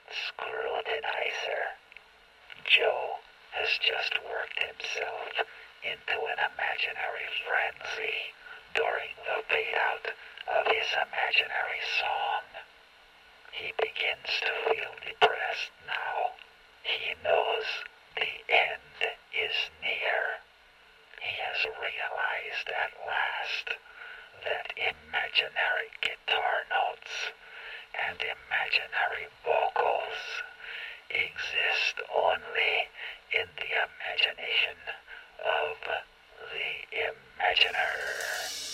scrutinizer. Joe has just worked himself into an imaginary frenzy during the fade-out of his imaginary song. He begins to feel depressed now. He knows the end is near. He has realized at last that imaginary guitar notes and imaginary vocals exist only in the imagination of the imaginer.